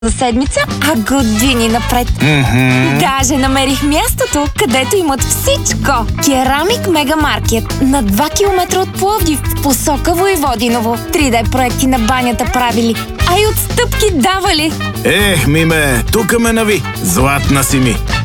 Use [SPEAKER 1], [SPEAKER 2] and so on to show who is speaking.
[SPEAKER 1] за седмица, а години напред. Даже намерих мястото, където имат всичко. Керамик Мегамаркет на 2 км от Пловдив в посока Войводиново. 3D проекти на банята правили, а и отстъпки давали.
[SPEAKER 2] Миме, тука ме нави. Златна си ми.